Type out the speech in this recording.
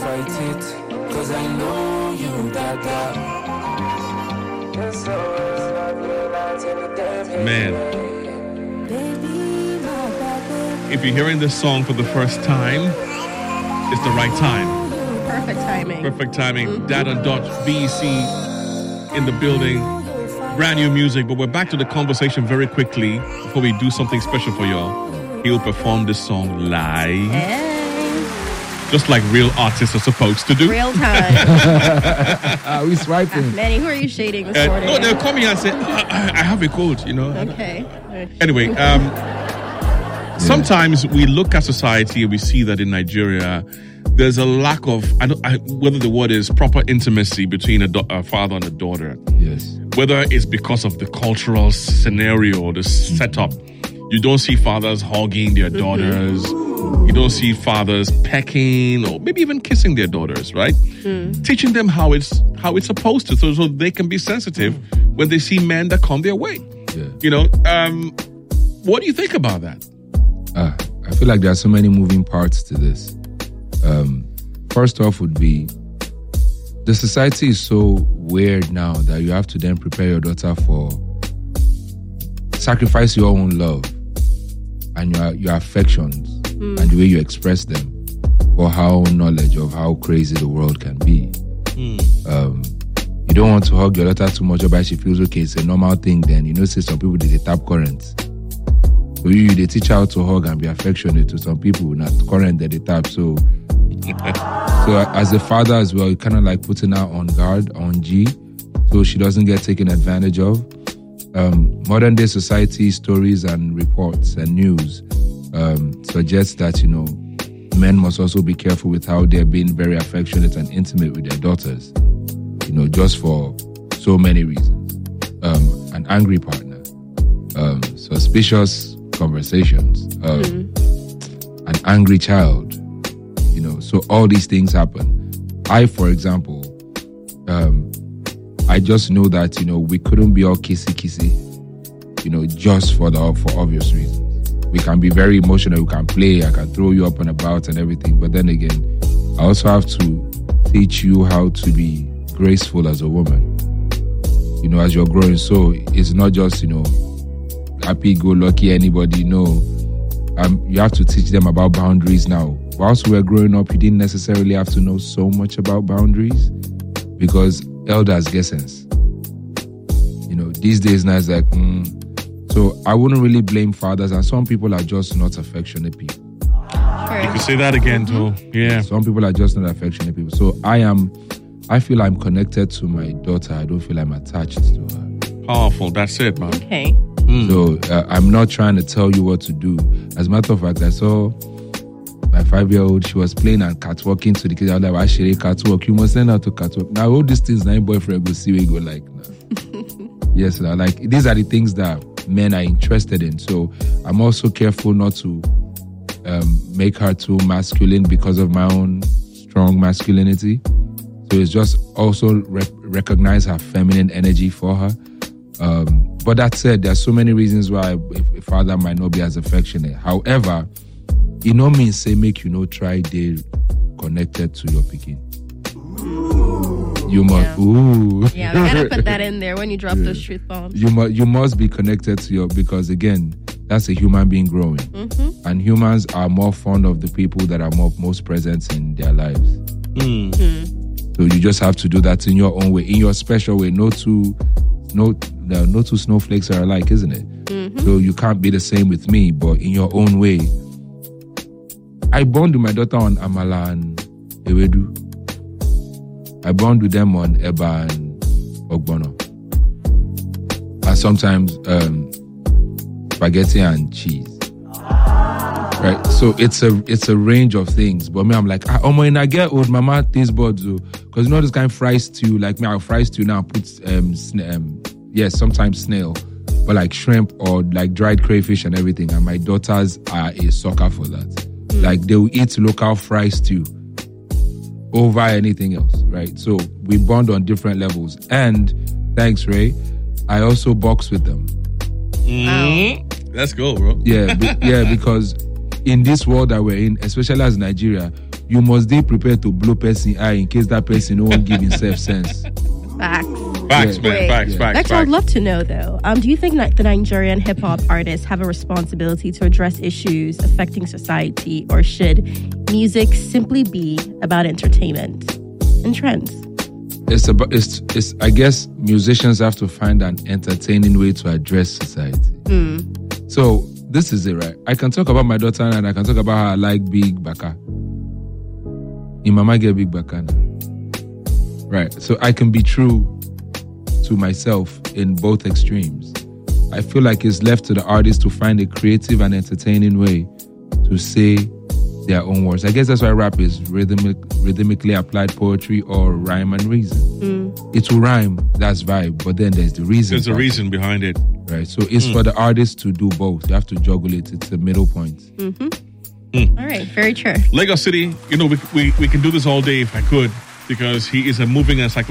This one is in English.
fight it, cause I know you got that. Man, if you're hearing this song for the first time, it's the right time. Perfect timing. Perfect timing. Dad and Dot, BEC in the building. Brand new music, but we're back to the conversation very quickly before we do something special for y'all. He'll perform this song live. Hey. Just like real artists are supposed to do. Real time. Are we swiping? Manny, who are you shading this morning? No, they'll come here and say, I have a cold, you know. Okay. Anyway, sometimes we look at society and we see that in Nigeria, there's a lack of, whether the word is proper intimacy between a father and a daughter. Yes. Whether it's because of the cultural scenario, the setup. You don't see fathers hugging their daughters. You don't see fathers pecking or maybe even kissing their daughters, right? Teaching them how it's supposed to, so they can be sensitive when they see men that come their way. Yeah. You know, what do you think about that? I feel like there are so many moving parts to this. First off would be, the society is so weird now that you have to then prepare your daughter for sacrifice your own love and your affections and the way you express them for her own knowledge of how crazy the world can be. You don't want to hug your daughter too much, but she feels okay. It's a normal thing then. You know, say some people, they tap currents. So they teach her how to hug and be affectionate. To some people, not current that they tap. So as a father as well, you kind of like putting her on guard, on G, so she doesn't get taken advantage of. Modern day society stories and reports and news suggests that, you know, men must also be careful with how they're being very affectionate and intimate with their daughters, you know, just for so many reasons. An angry partner, suspicious conversations, an angry child, you know, so all these things happen. I, for example, I just know that, you know, we couldn't be all kissy, you know, just for obvious reasons. We can be very emotional, we can play, I can throw you up and about and everything. But then again, I also have to teach you how to be graceful as a woman, you know, as you're growing. So it's not just, you know, happy-go-lucky anybody, no. You have to teach them about boundaries now. Whilst we were growing up, you didn't necessarily have to know so much about boundaries because elders get sense. You know, these days now it's like, So I wouldn't really blame fathers, and some people are just not affectionate people. You can say that again, too. Yeah. Some people are just not affectionate people. So I feel I'm connected to my daughter. I don't feel I'm attached to her. Powerful. That's it, man. Okay. So I'm not trying to tell you what to do. As a matter of fact, I saw my 5-year-old, she was playing and catwalking to the kids. I was like, why should catwalk? You must send her to catwalk. Now, all these things, now boyfriend go see where you go like, nah. Yes, like, these are the things that men are interested in. So I'm also careful not to make her too masculine because of my own strong masculinity. So it's just also recognize her feminine energy for her. But that said, there's so many reasons why a father might not be as affectionate. However, it no means say make you try they connected to your pikin. You must Yeah, we gotta put that in there when you drop those truth bombs. You must be connected to because again, that's a human being growing. Mm-hmm. And humans are more fond of the people that are most present in their lives. Mm. So you just have to do that in your own way, in your special way. No two snowflakes are alike, isn't it? Mm-hmm. So you can't be the same with me, but in your own way. I bond with my daughter on amala and ewedu. I bond with them on eba and ogbono. And sometimes spaghetti and cheese. Right? So it's a range of things. But me, I'm like, when I get old, mama taste buds. Because you know this kind of fry stew, like me, I'll fry stew now, put sometimes snail, but like shrimp or like dried crayfish and everything. And my daughters are a sucker for that. Like they will eat local fry stew over anything else, right? So we bond on different levels. And thanks, Ray, I also box with them. Let's go, bro. Yeah, because in this world that we're in, especially as Nigeria, you must be prepared to blow person eye in case that person no one give himself sense. Facts. Facts, Yeah. man. Wait. Facts, Yeah. facts, Next, I'd facts. love to know though. Do you think the Nigerian hip hop artists have a responsibility to address issues affecting society, or should music simply be about entertainment and trends? It's I guess musicians have to find an entertaining way to address society. So this is it, right? I can talk about my daughter and I can talk about how I like Big Baka. Your mama get Big Baka now. Right. So I can be true to myself in both extremes. I feel like it's left to the artist to find a creative and entertaining way to say their own words. I guess that's why rap is rhythmically applied poetry or rhyme and reason. It will rhyme, that's vibe, but then there's the reason. There's a part, reason behind it. right? So it's for the artist to do both. You have to juggle it. It's the middle point. All right, very true. Lagos City, we can do this all day if I could, because he is a moving encyclopedia.